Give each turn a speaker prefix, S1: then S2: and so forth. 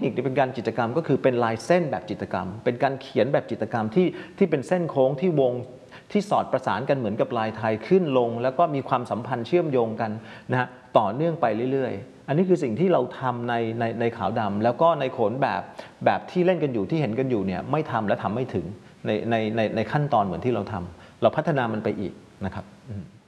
S1: นิคเป็นการจิตรกรรมก็คือเป็นลายเส้นแบบจิตรกรรมเป็นการเขียนแบบจิตรกรรมที่เป็นเส้นโค้งที่วงที่สอดประสานกันเหมือนกับลายไทยขึ้นลงแล้วก็มีความสัมพันธ์เชื่อมโยงกันนะฮะต่อเนื่องไปเรื่อยๆอันนี้คือสิ่งที่เราทำในขาวดำแล้วก็ในโขนแบบที่เล่นกันอยู่ที่เห็นกันอยู่เนี่ยไม่ทำและทำไม่ถึงในขั้นตอนเหมือนที่เราทำเราพัฒนามันไปอีกนะครับ